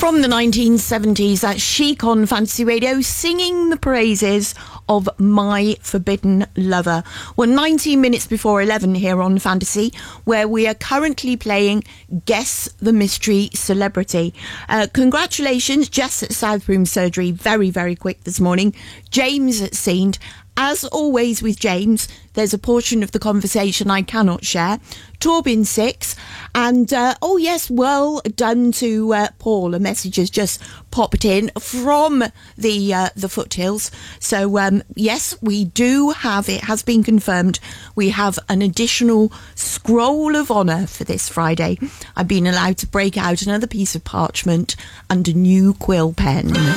From the 1970s, that's Chic on Fantasy Radio, singing the praises of My Forbidden Lover. We're 19 minutes before 11 here on Fantasy, where we are currently playing Guess the Mystery Celebrity. Congratulations, Jess at Southbroom Surgery, very, very quick this morning. James at Seend. As always with James, there's a portion of the conversation I cannot share. Torbin 6, and oh yes, well done to Paul. A message has just popped in from the foothills. So yes, we do have, it has been confirmed, we have an additional scroll of honour for this Friday. I've been allowed to break out another piece of parchment and a new quill pen.